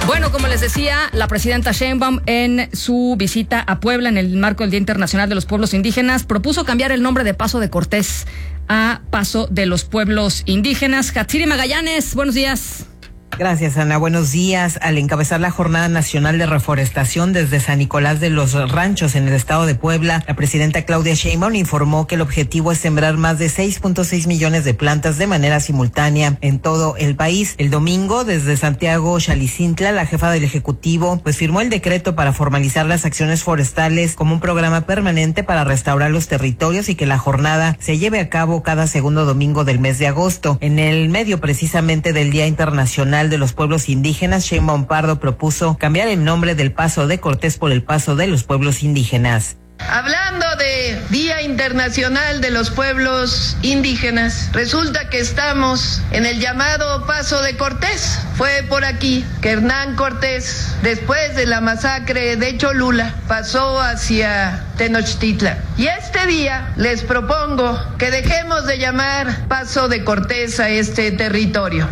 Bueno, como les decía, la presidenta Sheinbaum en su visita a Puebla en el marco del Día Internacional de los Pueblos Indígenas propuso cambiar el nombre de Paso de Cortés a Paso de los Pueblos Indígenas. Hatsiri Magallanes, buenos días. Gracias, Ana. Buenos días. Al encabezar la Jornada Nacional de Reforestación desde San Nicolás de los Ranchos en el estado de Puebla, la presidenta Claudia Sheinbaum informó que el objetivo es sembrar más de 6.6 millones de plantas de manera simultánea en todo el país. El domingo, desde Santiago Xalicintla, la jefa del Ejecutivo firmó el decreto para formalizar las acciones forestales como un programa permanente para restaurar los territorios y que la jornada se lleve a cabo cada segundo domingo del mes de agosto. En el medio precisamente del Día Internacional de los Pueblos Indígenas, Sheinbaum Pardo propuso cambiar el nombre del Paso de Cortés por el Paso de los Pueblos Indígenas. Hablando de Día Internacional de los Pueblos Indígenas, resulta que estamos en el llamado Paso de Cortés. Fue por aquí que Hernán Cortés, después de la masacre de Cholula, pasó hacia Tenochtitlan. Y este día les propongo que dejemos de llamar Paso de Cortés a este territorio.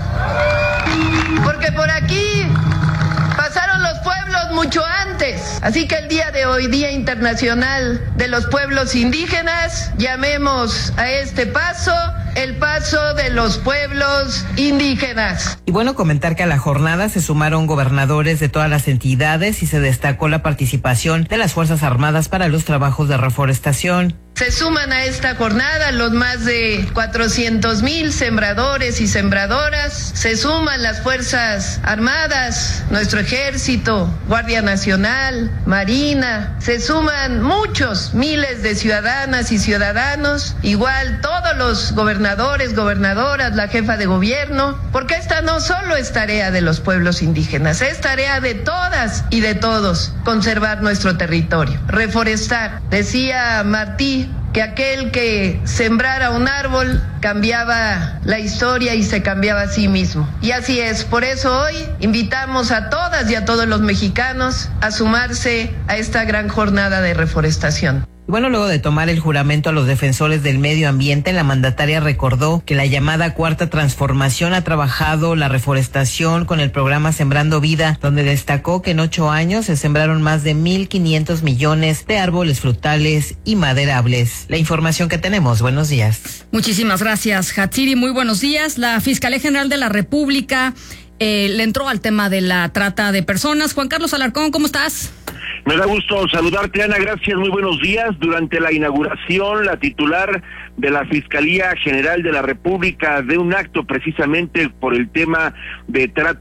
Porque por aquí pasaron los pueblos mucho antes. Así que el día de hoy, Día Internacional de los Pueblos Indígenas, llamemos a este paso el Paso de los Pueblos Indígenas. Y bueno, comentar que a la jornada se sumaron gobernadores de todas las entidades y se destacó la participación de las Fuerzas Armadas para los trabajos de reforestación. Se suman a esta jornada los más de 400,000 sembradores y sembradoras, se suman las Fuerzas Armadas, nuestro Ejército, Guardia Nacional, Marina, se suman muchos, miles de ciudadanas y ciudadanos, igual todos los gobernadores, gobernadoras, la jefa de gobierno, porque esta no solo es tarea de los pueblos indígenas, es tarea de todas y de todos conservar nuestro territorio, reforestar. Decía Martí que aquel que sembrara un árbol cambiaba la historia y se cambiaba a sí mismo. Y así es, por eso hoy invitamos a todas y a todos los mexicanos a sumarse a esta gran jornada de reforestación. Bueno, luego de tomar el juramento a los defensores del medio ambiente, la mandataria recordó que la llamada Cuarta Transformación ha trabajado la reforestación con el programa Sembrando Vida, donde destacó que en 8 años se sembraron más de 1,500 millones de árboles frutales y maderables. La información que tenemos. Buenos días. Muchísimas gracias, Hatsiri. Muy buenos días. La Fiscalía General de la República le entró al tema de la trata de personas. Juan Carlos Alarcón, ¿cómo estás? Me da gusto saludarte, Ana, gracias, muy buenos días. Durante la inauguración, la titular de la Fiscalía General de la República de un acto precisamente por el tema de trata